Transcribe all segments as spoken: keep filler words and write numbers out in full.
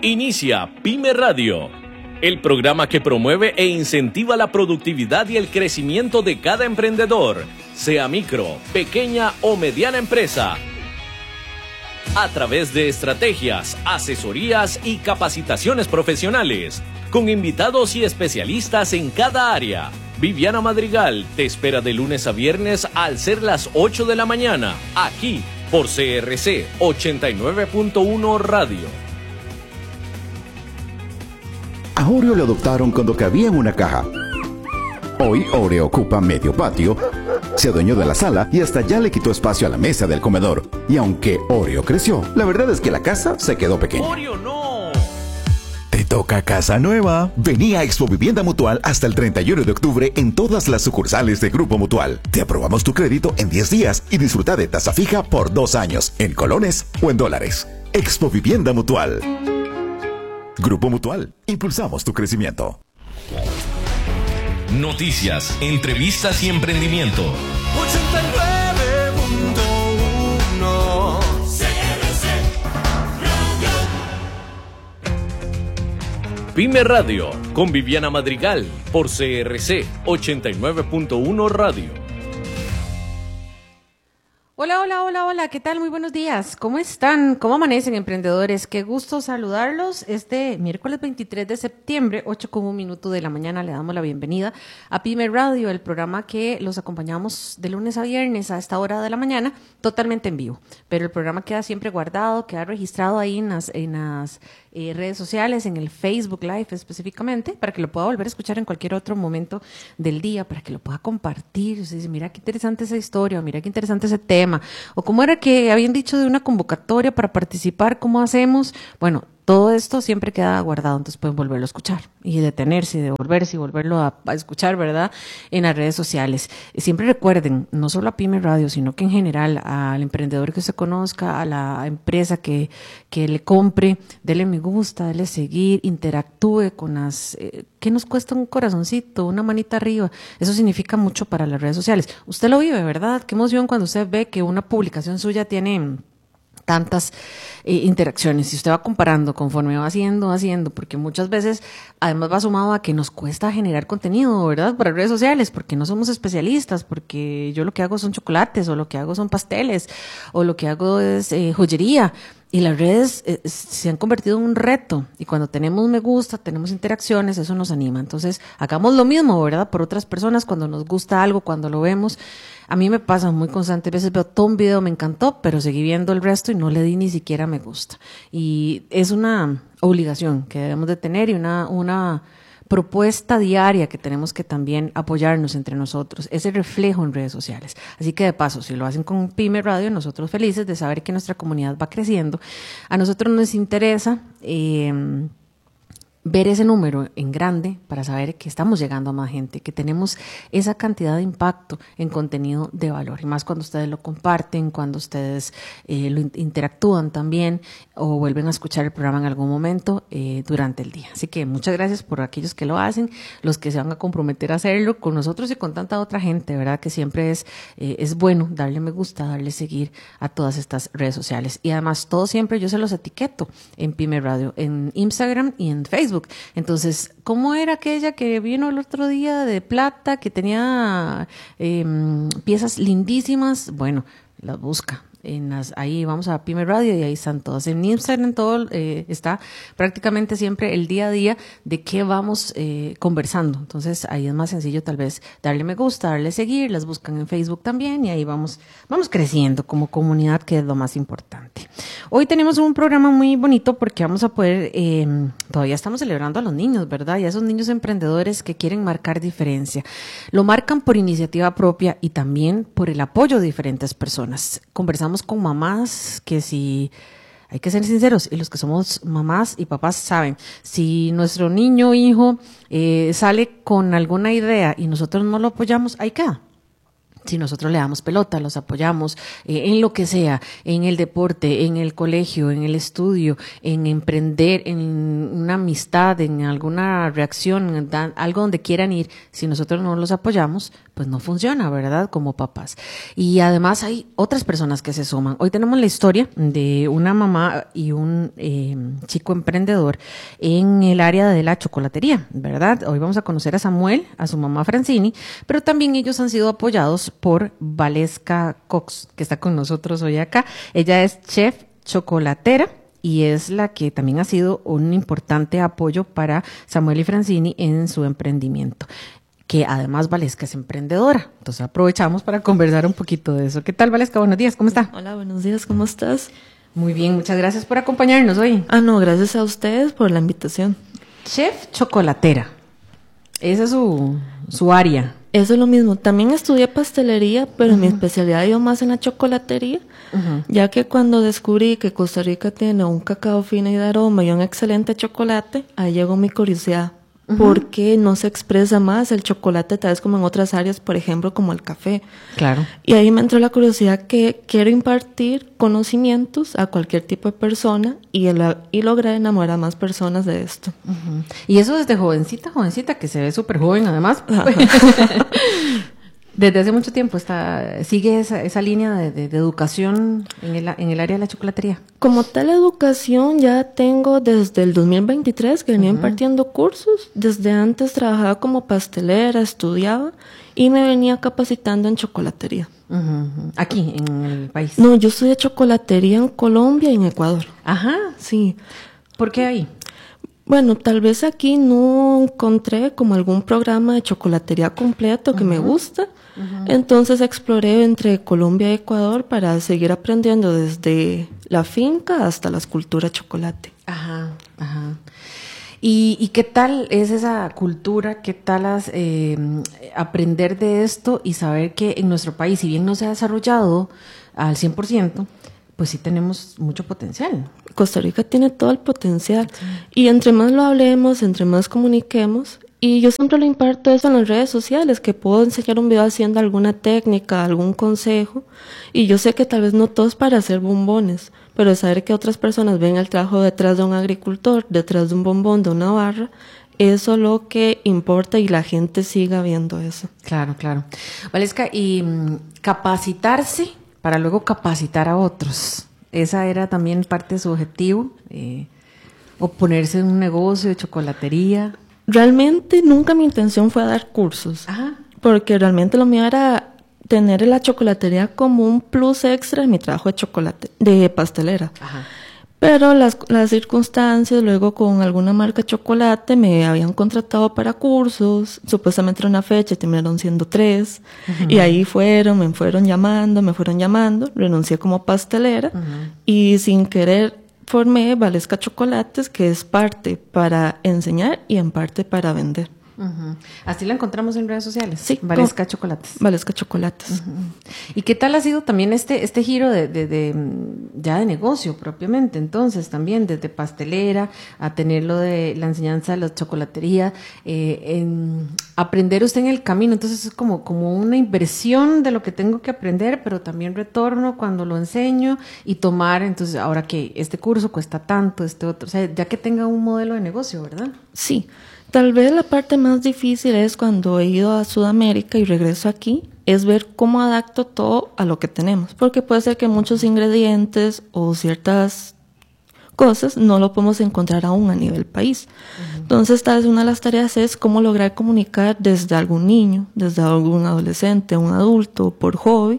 Inicia Pyme Radio, el programa que promueve e incentiva la productividad y el crecimiento de cada emprendedor, sea micro, pequeña o mediana empresa, a través de estrategias, asesorías y capacitaciones profesionales, con invitados y especialistas en cada área. Viviana Madrigal te espera de lunes a viernes al ser las ocho de la mañana, aquí por C R C ochenta y nueve punto uno Radio. A Oreo lo adoptaron cuando cabía en una caja. Hoy Oreo ocupa medio patio, se adueñó de la sala y hasta ya le quitó espacio a la mesa del comedor. Y aunque Oreo creció, la verdad es que la casa se quedó pequeña. ¡Oreo no! Te toca casa nueva. Vení a Expo Vivienda Mutual hasta el treinta y uno de octubre en todas las sucursales de Grupo Mutual. Te aprobamos tu crédito en diez días y disfruta de tasa fija por dos años, en colones o en dólares. Expo Vivienda Mutual. Grupo Mutual. Impulsamos tu crecimiento. Noticias, entrevistas y emprendimiento. ochenta y nueve punto uno C R C Radio. Pyme Radio con Viviana Madrigal por C R C ochenta y nueve punto uno Radio. Hola, hola, hola, hola, ¿qué tal? Muy buenos días. ¿Cómo están? ¿Cómo amanecen, emprendedores? Qué gusto saludarlos. Este miércoles veintitrés de septiembre, ocho con un minuto de la mañana, le damos la bienvenida a Pyme Radio, el programa que los acompañamos de lunes a viernes a esta hora de la mañana, totalmente en vivo. Pero el programa queda siempre guardado, queda registrado ahí en las, en las eh, redes sociales, en el Facebook Live específicamente, para que lo pueda volver a escuchar en cualquier otro momento del día, para que lo pueda compartir. Usted dice, mira qué interesante esa historia, mira qué interesante ese tema. O como era que habían dicho de una convocatoria para participar, ¿cómo hacemos? Bueno, todo esto siempre queda guardado, entonces pueden volverlo a escuchar y detenerse, y devolverse y volverlo a, a escuchar, ¿verdad? En las redes sociales. Siempre recuerden, no solo a Pyme Radio, sino que en general al emprendedor que usted conozca, a la empresa que, que le compre, dele me gusta, dele seguir, interactúe con las... Eh, ¿Qué nos cuesta un corazoncito, una manita arriba? Eso significa mucho para las redes sociales. Usted lo vive, ¿verdad? Qué emoción cuando usted ve que una publicación suya tiene tantas eh, interacciones, si usted va comparando conforme va haciendo, haciendo, porque muchas veces además va sumado a que nos cuesta generar contenido, ¿verdad? Para redes sociales, porque no somos especialistas, porque yo lo que hago son chocolates, o lo que hago son pasteles, o lo que hago es eh, joyería, y las redes eh, se han convertido en un reto, y cuando tenemos me gusta, tenemos interacciones, eso nos anima. Entonces, hagamos lo mismo, ¿verdad? Por otras personas, cuando nos gusta algo, cuando lo vemos. A mí me pasa muy constantes veces, veo todo un video, me encantó, pero seguí viendo el resto y no le di ni siquiera me gusta. Y es una obligación que debemos de tener y una, una propuesta diaria que tenemos que también apoyarnos entre nosotros, ese reflejo en redes sociales. Así que de paso, si lo hacen con Pyme Radio, nosotros felices de saber que nuestra comunidad va creciendo. A nosotros nos interesa eh, ver ese número en grande para saber que estamos llegando a más gente, que tenemos esa cantidad de impacto en contenido de valor, y más cuando ustedes lo comparten, cuando ustedes eh, lo interactúan también o vuelven a escuchar el programa en algún momento eh, durante el día. Así que muchas gracias por aquellos que lo hacen, los que se van a comprometer a hacerlo con nosotros y con tanta otra gente, ¿verdad? Que siempre es, eh, es bueno darle me gusta, darle seguir a todas estas redes sociales. Y además, todo siempre yo se los etiqueto en Pyme Radio, en Instagram y en Facebook. Entonces, ¿cómo era aquella que vino el otro día de plata, que tenía eh, piezas lindísimas? Bueno, las busca. En las, ahí vamos a Pyme Radio y ahí están todas. En Instagram todo eh, está prácticamente siempre el día a día de qué vamos eh, conversando. Entonces ahí es más sencillo tal vez darle me gusta, darle seguir, las buscan en Facebook también y ahí vamos, vamos creciendo como comunidad, que es lo más importante. Hoy tenemos un programa muy bonito porque vamos a poder, eh, todavía estamos celebrando a los niños, ¿verdad? Y a esos niños emprendedores que quieren marcar diferencia. Lo marcan por iniciativa propia y también por el apoyo de diferentes personas. Conversamos con mamás que si, hay que ser sinceros, y los que somos mamás y papás saben, si nuestro niño o hijo eh, sale con alguna idea y nosotros no lo apoyamos, ahí queda. Si nosotros le damos pelota, los apoyamos eh, en lo que sea, en el deporte, en el colegio, en el estudio, en emprender, en una amistad, en alguna reacción, en da- algo donde quieran ir, si nosotros no los apoyamos, pues no funciona, ¿verdad? Como papás. Y además hay otras personas que se suman. Hoy tenemos la historia de una mamá y un eh, chico emprendedor en el área de la chocolatería, ¿verdad? Hoy vamos a conocer a Samuel, a su mamá Francini, pero también ellos han sido apoyados por Valesca Cox, que está con nosotros hoy acá. Ella es chef chocolatera y es la que también ha sido un importante apoyo para Samuel y Francini en su emprendimiento, que además Valesca es emprendedora. Entonces aprovechamos para conversar un poquito de eso. ¿Qué tal, Valesca? Buenos días, ¿cómo está? Hola, buenos días, ¿cómo estás? Muy bien, muchas gracias por acompañarnos hoy. Ah, no, gracias a ustedes por la invitación. Chef chocolatera. Esa es su, su área. Eso es lo mismo. También estudié pastelería, pero uh-huh. mi especialidad ha ido más en la chocolatería, uh-huh. ya que cuando descubrí que Costa Rica tiene un cacao fino y de aroma y un excelente chocolate, ahí llegó mi curiosidad. Uh-huh. ¿Por qué no se expresa más el chocolate tal vez como en otras áreas, por ejemplo, como el café? Claro. Y ahí me entró la curiosidad que quiero impartir conocimientos a cualquier tipo de persona y, el, y lograr enamorar a más personas de esto. Uh-huh. Y eso desde jovencita, jovencita, que se ve súper joven además. Desde hace mucho tiempo está, sigue esa, esa línea de, de, de educación en el, en el área de la chocolatería. Como tal educación ya tengo desde el dos mil veintitrés que venía uh-huh. impartiendo cursos. Desde antes trabajaba como pastelera, estudiaba y me venía capacitando en chocolatería. Uh-huh. Aquí, en el país. No, yo estudié chocolatería en Colombia y en Ecuador. Ajá. Sí. ¿Por qué ahí? Bueno, tal vez aquí no encontré como algún programa de chocolatería completo que uh-huh. me gusta. Uh-huh. Entonces exploré entre Colombia y Ecuador para seguir aprendiendo desde la finca hasta la escultura de chocolate. Ajá, ajá. ¿Y, y qué tal es esa cultura? ¿Qué tal las, eh, aprender de esto y saber que en nuestro país, si bien no se ha desarrollado al cien por ciento, pues sí tenemos mucho potencial? Costa Rica tiene todo el potencial. Sí. Y entre más lo hablemos, entre más comuniquemos. Y yo siempre lo imparto eso en las redes sociales, que puedo enseñar un video haciendo alguna técnica, algún consejo. Y yo sé que tal vez no todo es para hacer bombones, pero saber que otras personas ven el trabajo detrás de un agricultor, detrás de un bombón, de una barra, eso es lo que importa y la gente siga viendo eso. Claro, claro. Valesca, y um, capacitarse para luego capacitar a otros. Esa era también parte de su objetivo, eh, o ponerse en un negocio de chocolatería. Realmente nunca mi intención fue dar cursos, Ajá. porque realmente lo mío era tener la chocolatería como un plus extra en mi trabajo de chocolate, de pastelera. Ajá. Pero las, las circunstancias, luego con alguna marca de chocolate me habían contratado para cursos, supuestamente era una fecha, terminaron siendo tres, uh-huh. y ahí fueron, me fueron llamando, me fueron llamando, renuncié como pastelera, uh-huh. y sin querer formé Valesca Chocolates, que es parte para enseñar y en parte para vender. Uh-huh. Así la encontramos en redes sociales. Sí, Valesca con, Chocolates. Valesca Chocolates. Uh-huh. ¿Y qué tal ha sido también este este giro de, de, de ya de negocio propiamente? Entonces también desde pastelera a tener lo de la enseñanza de la chocolatería, eh, en aprender usted en el camino. Entonces es como como una inversión de lo que tengo que aprender, pero también retorno cuando lo enseño y tomar. Entonces ahora que este curso cuesta tanto, este otro, o sea, ya que tenga un modelo de negocio, ¿verdad? Sí. Tal vez la parte más difícil es cuando he ido a Sudamérica y regreso aquí, es ver cómo adapto todo a lo que tenemos, porque puede ser que muchos ingredientes o ciertas cosas no lo podemos encontrar aún a nivel país. Uh-huh. Entonces, tal vez una de las tareas es cómo lograr comunicar desde algún niño, desde algún adolescente, un adulto, por hobby,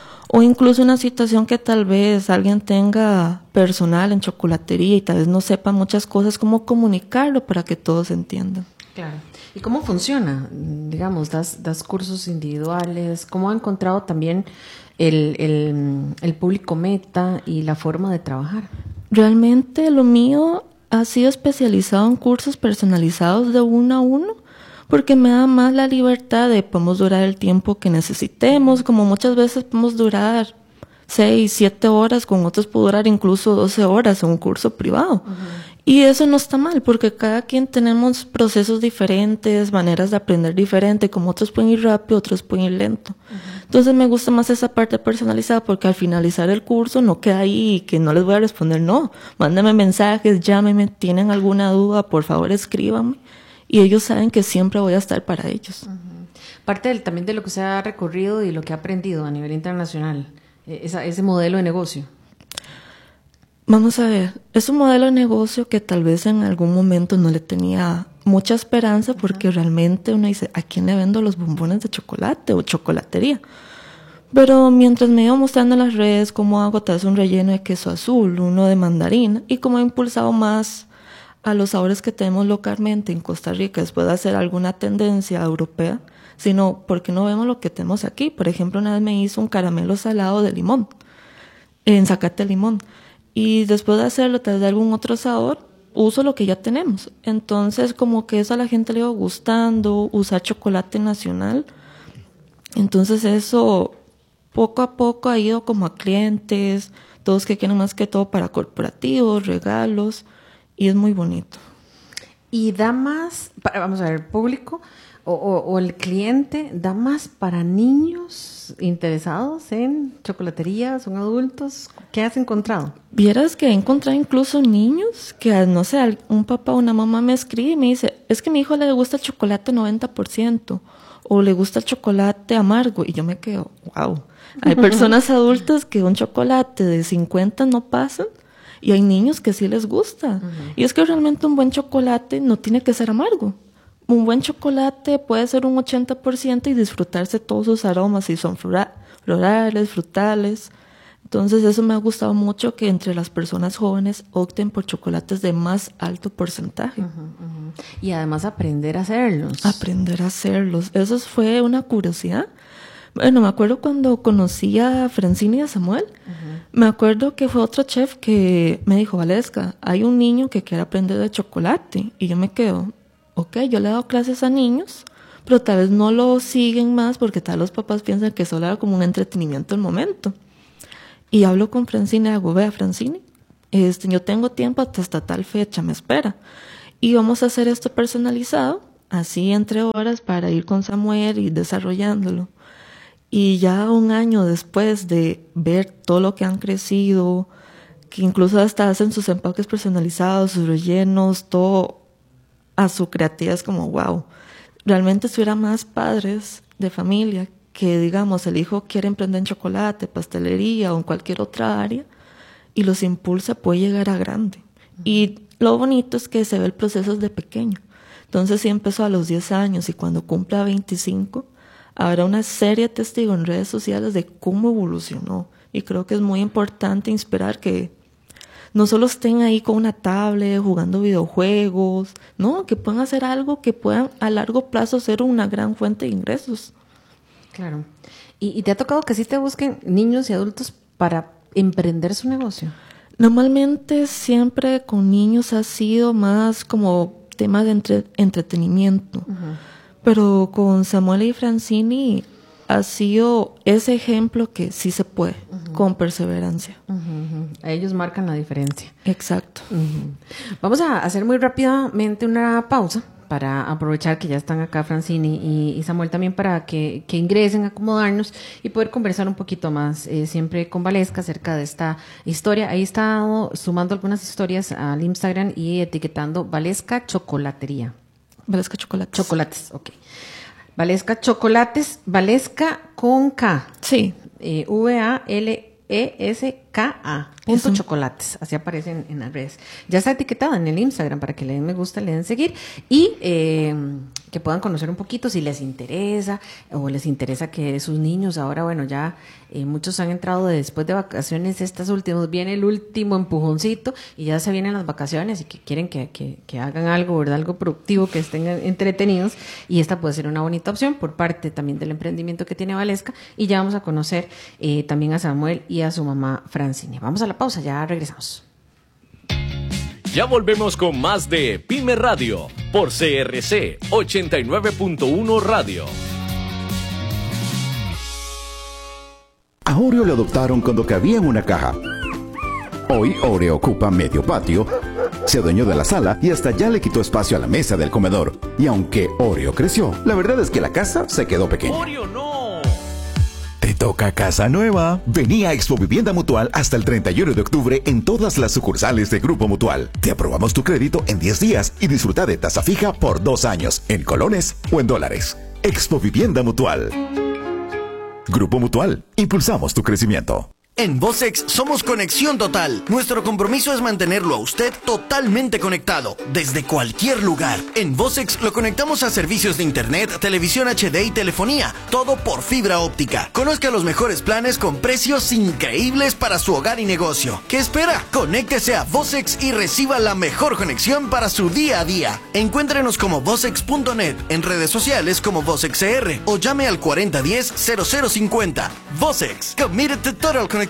o incluso una situación que tal vez alguien tenga personal en chocolatería y tal vez no sepa muchas cosas, cómo comunicarlo para que todos entiendan. Claro. ¿Y cómo funciona? Digamos, das, das cursos individuales, ¿cómo ha encontrado también el, el, el público meta y la forma de trabajar? Realmente lo mío ha sido especializado en cursos personalizados de uno a uno, porque me da más la libertad de podemos durar el tiempo que necesitemos, como muchas veces podemos durar seis, siete horas, con otros puedo durar incluso doce horas en un curso privado. Uh-huh. Y eso no está mal, porque cada quien tenemos procesos diferentes, maneras de aprender diferente, como otros pueden ir rápido, otros pueden ir lento. Uh-huh. Entonces me gusta más esa parte personalizada, porque al finalizar el curso no queda ahí que no les voy a responder, no. Mándenme mensajes, llámenme, tienen alguna duda, por favor escríbanme. Y ellos saben que siempre voy a estar para ellos. Uh-huh. Parte del, también de lo que se ha recorrido y lo que ha aprendido a nivel internacional, esa, ese modelo de negocio. Vamos a ver, es un modelo de negocio que tal vez en algún momento no le tenía mucha esperanza, porque uh-huh. realmente uno dice, ¿a quién le vendo los bombones de chocolate o chocolatería? Pero mientras me iba mostrando en las redes cómo hago tal vez un relleno de queso azul, uno de mandarina, y cómo he impulsado más a los sabores que tenemos localmente en Costa Rica, después de hacer alguna tendencia europea, sino porque no vemos lo que tenemos aquí. Por ejemplo, una vez me hizo un caramelo salado de limón, en zacate de limón. Y después de hacerlo, tal vez de algún otro sabor, uso lo que ya tenemos. Entonces, como que eso a la gente le iba gustando, usar chocolate nacional. Entonces, eso poco a poco ha ido como a clientes, todos que quieren más que todo para corporativos, regalos, y es muy bonito. Y da más, para, vamos a ver, el público o, o, o el cliente, da más para niños interesados en chocolatería, son adultos. ¿Qué has encontrado? Vieras que he encontrado incluso niños que, no sé, un papá o una mamá me escribe y me dice, es que a mi hijo le gusta el chocolate noventa por ciento o le gusta el chocolate amargo, y yo me quedo, wow. Hay personas adultas que un chocolate de cincuenta no pasan, y hay niños que sí les gusta. Uh-huh. Y es que realmente un buen chocolate no tiene que ser amargo. Un buen chocolate puede ser un ochenta por ciento y disfrutarse todos sus aromas, si son flora- florales, frutales. Entonces eso me ha gustado mucho, que entre las personas jóvenes opten por chocolates de más alto porcentaje. Uh-huh, uh-huh. Y además aprender a hacerlos. Aprender a hacerlos. Eso fue una curiosidad. Bueno, me acuerdo cuando conocí a Francine y a Samuel, uh-huh. me acuerdo que fue otro chef que me dijo, Valesca, hay un niño que quiere aprender de chocolate. Y yo me quedo, ok, yo le he dado clases a niños, pero tal vez no lo siguen más porque tal vez los papás piensan que solo era como un entretenimiento al momento. Y hablo con Francine y hago, vea Francine, este, yo tengo tiempo hasta tal fecha, me espera. Y vamos a hacer esto personalizado, así entre horas, para ir con Samuel y desarrollándolo. Y ya un año después de ver todo lo que han crecido, que incluso hasta hacen sus empaques personalizados, sus rellenos, todo a su creatividad, es como wow. Realmente si hubiera más padres de familia que, digamos, el hijo quiere emprender en chocolate, pastelería o en cualquier otra área, y los impulsa, puede llegar a grande. Uh-huh. Y lo bonito es que se ve el proceso desde pequeño. Entonces si empezó a los diez años y cuando cumpla veinticinco, habrá una serie de testigos en redes sociales de cómo evolucionó. Y creo que es muy importante inspirar que no solo estén ahí con una tablet jugando videojuegos, no, que puedan hacer algo que puedan a largo plazo ser una gran fuente de ingresos. Claro. ¿Y, y te ha tocado que sí te busquen niños y adultos para emprender su negocio? Normalmente siempre con niños ha sido más como tema de entre, entretenimiento. Uh-huh. Pero con Samuel y Francini ha sido ese ejemplo que sí se puede, uh-huh. con perseverancia. Uh-huh, uh-huh. Ellos marcan la diferencia. Exacto. Uh-huh. Vamos a hacer muy rápidamente una pausa para aprovechar que ya están acá Francini y, y Samuel también, para que, que ingresen, acomodarnos y poder conversar un poquito más, eh, siempre con Valesca, acerca de esta historia. Ahí he estado sumando algunas historias al Instagram y etiquetando Valesca Chocolatería. Valesca Chocolates. Chocolates, ok. Valesca Chocolates, Valesca con K. Sí. Eh, V A L E S K A. Punto Eso. Chocolates. Así aparece en, en las redes. Ya está etiquetada en el Instagram para que le den me gusta, le den seguir y eh, que puedan conocer un poquito si les interesa o les interesa que sus niños ahora, bueno, ya eh, muchos han entrado de después de vacaciones, estas últimas, viene el último empujoncito y ya se vienen las vacaciones y que quieren que, que, que hagan algo, ¿verdad? Algo productivo, que estén entretenidos, y esta puede ser una bonita opción por parte también del emprendimiento que tiene Valesca. Y ya vamos a conocer eh, también a Samuel y a su mamá Francine. Vamos a la pausa, ya regresamos. Ya volvemos con más de Pyme Radio por C R C ochenta y nueve punto uno Radio. A Oreo lo adoptaron cuando cabía en una caja. Hoy Oreo ocupa medio patio se adueñó de la sala y hasta ya le quitó espacio a la mesa del comedor. Y aunque Oreo creció, la verdad es que la casa se quedó pequeña. ¡Oreo no! Te toca casa nueva. Vení a Expo Vivienda Mutual hasta el treinta y uno de octubre en todas las sucursales de Grupo Mutual. Te aprobamos tu crédito en diez días y disfruta de tasa fija por dos años, en colones o en dólares. Expo Vivienda Mutual. Grupo Mutual. Impulsamos tu crecimiento. En Vocex somos conexión total. Nuestro compromiso es mantenerlo a usted totalmente conectado, desde cualquier lugar. En Vocex lo conectamos a servicios de internet, televisión H D y telefonía, todo por fibra óptica. Conozca los mejores planes con precios increíbles para su hogar y negocio. ¿Qué espera? Conéctese a Vocex y reciba la mejor conexión para su día a día. Encuéntrenos como vocex punto net, en redes sociales como VocexR o llame al cuarenta diez cero cero cincuenta. Vocex, committed to total connectivity.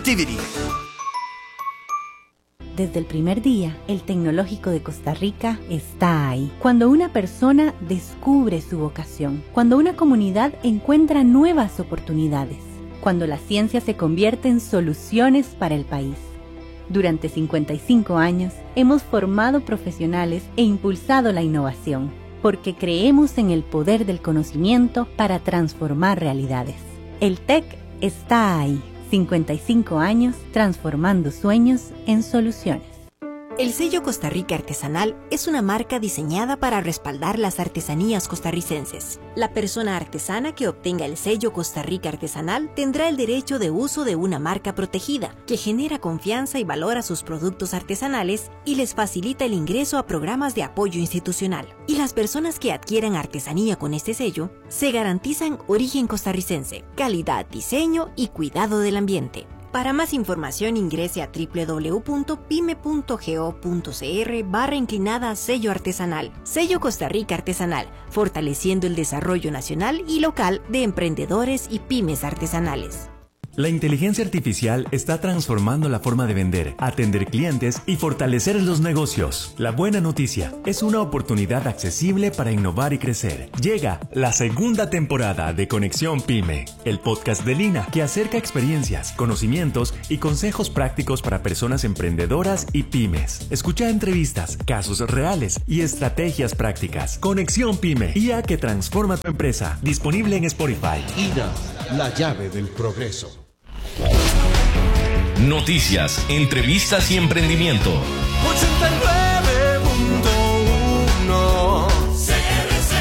Desde el primer día, el Tecnológico de Costa Rica está ahí. Cuando una persona descubre su vocación, cuando una comunidad encuentra nuevas oportunidades, cuando la ciencia se convierte en soluciones para el país. Durante cincuenta y cinco años, hemos formado profesionales e impulsado la innovación, porque creemos en el poder del conocimiento para transformar realidades. El T E C está ahí. cincuenta y cinco años transformando sueños en soluciones. El sello Costa Rica Artesanal es una marca diseñada para respaldar las artesanías costarricenses. La persona artesana que obtenga el sello Costa Rica Artesanal tendrá el derecho de uso de una marca protegida, que genera confianza y valora sus productos artesanales y les facilita el ingreso a programas de apoyo institucional. Y las personas que adquieran artesanía con este sello se garantizan origen costarricense, calidad, diseño y cuidado del ambiente. Para más información ingrese a doble u doble u doble u punto pyme punto go punto cr barra inclinada sello artesanal. Sello Costa Rica Artesanal, fortaleciendo el desarrollo nacional y local de emprendedores y pymes artesanales. La inteligencia artificial está transformando la forma de vender, atender clientes y fortalecer los negocios. La buena noticia es una oportunidad accesible para innovar y crecer. Llega la segunda temporada de Conexión Pyme, el podcast de Lina que acerca experiencias, conocimientos y consejos prácticos para personas emprendedoras y pymes. Escucha entrevistas, casos reales y estrategias prácticas. Conexión Pyme, I A que transforma tu empresa. Disponible en Spotify. I N A, la llave del progreso. Noticias, entrevistas y emprendimiento. ochenta y nueve punto uno C R C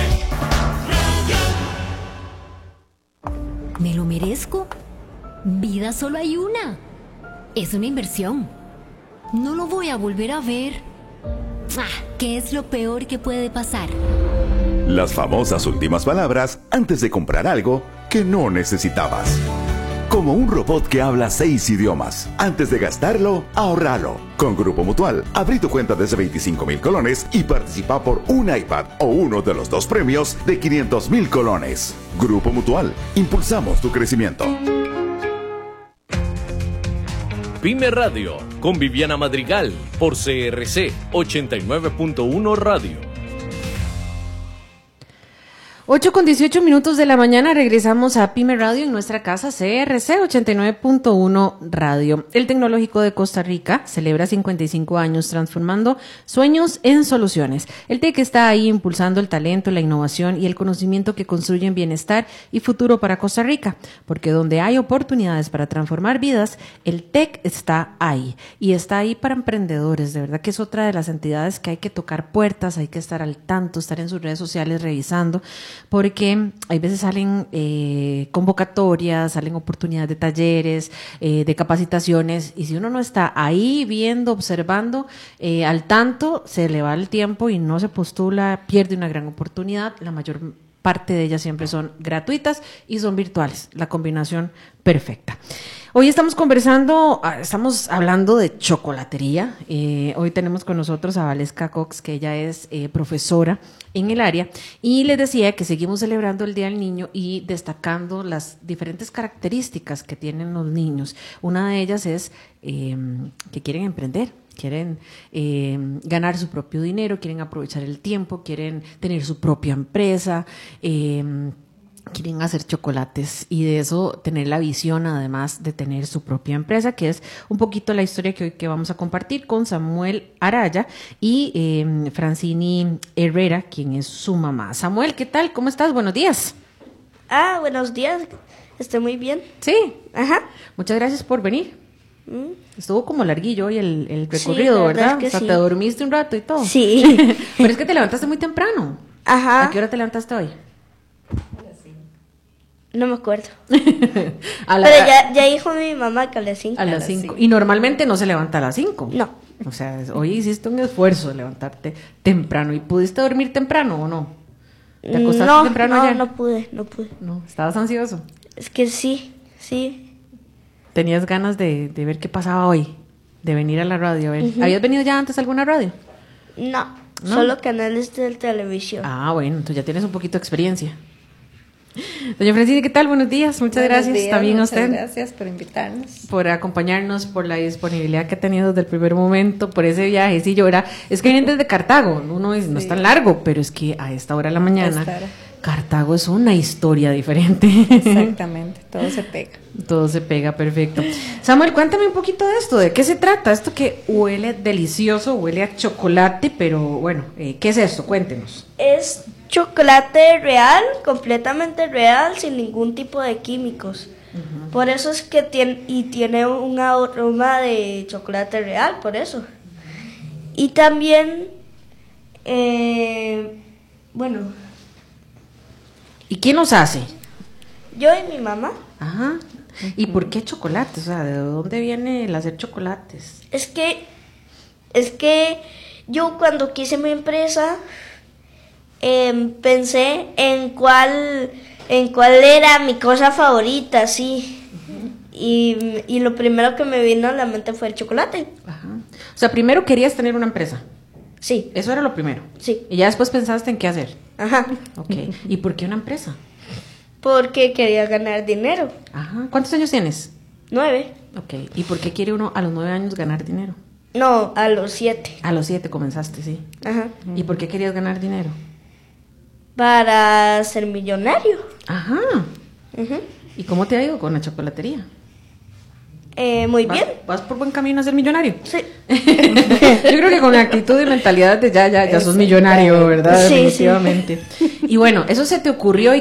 Radio. ¿Me lo merezco? Vida solo hay una. Es una inversión. No lo voy a volver a ver. Ah, ¿qué es lo peor que puede pasar? Las famosas últimas palabras antes de comprar algo que no necesitabas. Como un robot que habla seis idiomas. Antes de gastarlo, ahorralo. Con Grupo Mutual, abrí tu cuenta desde veinticinco mil colones y participa por un iPad o uno de los dos premios de quinientos mil colones. Grupo Mutual, impulsamos tu crecimiento. Pyme Radio, con Viviana Madrigal, por C R C ochenta y nueve punto uno Radio. ocho con dieciocho minutos de la mañana, regresamos a Pyme Radio en nuestra casa C R C ochenta y nueve punto uno Radio. El Tecnológico de Costa Rica celebra cincuenta y cinco años transformando sueños en soluciones. El T E C está ahí impulsando el talento, la innovación y el conocimiento que construyen bienestar y futuro para Costa Rica, porque donde hay oportunidades para transformar vidas, el T E C está ahí y está ahí para emprendedores. De verdad que es otra de las entidades que hay que tocar puertas, hay que estar al tanto, estar en sus redes sociales revisando, porque hay veces salen eh, convocatorias, salen oportunidades de talleres, eh, de capacitaciones, y si uno no está ahí viendo, observando, eh, al tanto, se le va el tiempo y no se postula, pierde una gran oportunidad. La mayor parte de ellas siempre son gratuitas y son virtuales, la combinación perfecta. Hoy estamos conversando, estamos hablando de chocolatería. Eh, hoy tenemos con nosotros a Valesca Cox, que ella es eh, profesora en el área, y les decía que seguimos celebrando el Día del Niño y destacando las diferentes características que tienen los niños. Una de ellas es eh, que quieren emprender. Quieren eh, ganar su propio dinero, quieren aprovechar el tiempo, quieren tener su propia empresa, eh, quieren hacer chocolates y de eso tener la visión, además de tener su propia empresa, que es un poquito la historia que hoy que vamos a compartir con Samuel Araya y eh, Francini Herrera, quien es su mamá. Samuel, ¿qué tal? ¿Cómo estás? Buenos días. Ah, buenos días. Estoy muy bien. Sí. Ajá. Muchas gracias por venir. Mm. Estuvo como larguillo hoy el, el recorrido, sí, la ¿verdad? que o sea, sí. te dormiste un rato y todo. Sí. Pero es que te levantaste muy temprano. Ajá. ¿A qué hora te levantaste hoy? No me acuerdo. a la, Pero ya, ya dijo mi mamá que a las cinco. A las cinco. Y normalmente no se levanta a las cinco. No. O sea, hoy hiciste un esfuerzo de levantarte temprano. ¿Y pudiste dormir temprano o no? ¿Te acostaste no, temprano no, ayer? no pude, no pude. No, ¿estabas ansioso? Es que sí, sí. ¿Tenías ganas de, de ver qué pasaba hoy? De venir a la radio a ver. Ujú. ¿Habías venido ya antes a alguna radio? No, ¿No? solo canales de televisión. Ah, bueno, entonces ya tienes un poquito de experiencia. Doña Francini, ¿qué tal? Buenos días, muchas Buenos gracias días, también a muchas usted. Gracias por invitarnos. Por acompañarnos, por la disponibilidad que ha tenido desde el primer momento, por ese viajecillo, ¿verdad? Es que vienen desde Cartago, uno es, no es Sí. tan largo, pero es que a esta hora de la mañana, A esta hora. Cartago es una historia diferente. Exactamente, todo se pega. Todo se pega, perfecto. Samuel, cuéntame un poquito de esto, ¿de qué se trata? Esto que huele delicioso, huele a chocolate, pero bueno, eh, ¿qué es esto? Cuéntenos. Es chocolate real, completamente real, sin ningún tipo de químicos. Uh-huh. Por eso es que tiene, y tiene un aroma de chocolate real, por eso. Y también, eh, bueno. ¿Y quién los hace? Yo y mi mamá. Ajá. ¿Y por qué chocolates? O sea, ¿de dónde viene el hacer chocolates? Es que, es que yo cuando quise mi empresa, eh, pensé en cuál, en cuál era mi cosa favorita, sí. Uh-huh. Y, y lo primero que me vino a la mente fue el chocolate. Ajá. O sea, primero querías tener una empresa. Sí. Eso era lo primero. Sí. Y ya después pensaste en qué hacer. Ajá. Ok. ¿Y por qué una empresa? Porque quería ganar dinero. Ajá. ¿Cuántos años tienes? Nueve. Ok. ¿Y por qué quiere uno a los nueve años ganar dinero? No, a los siete. A los siete comenzaste, sí. Ajá. ¿Y por qué querías ganar dinero? Para ser millonario. Ajá. Uh-huh. ¿Y cómo te ha ido con la chocolatería? Eh, muy ¿Vas, bien. ¿Vas por buen camino a ser millonario? Sí. Yo creo que con la actitud y mentalidad de ya, ya, ya sos millonario, ¿verdad? Sí, Definitivamente. Sí. Y bueno, eso se te ocurrió y